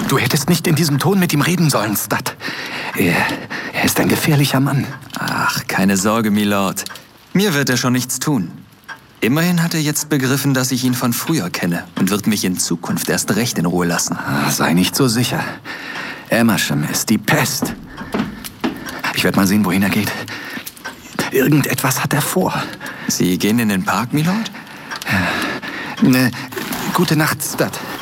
Du hättest nicht in diesem Ton mit ihm reden sollen, Stud. Er ist ein gefährlicher Mann. Ach, keine Sorge, Milord. Mir wird er schon nichts tun. Immerhin hat er jetzt begriffen, dass ich ihn von früher kenne und wird mich in Zukunft erst recht in Ruhe lassen. Sei nicht so sicher. Amersham ist die Pest. Ich werde mal sehen, wohin er geht. Irgendetwas hat er vor. Sie gehen in den Park, Milord? Gute Nacht, Stud.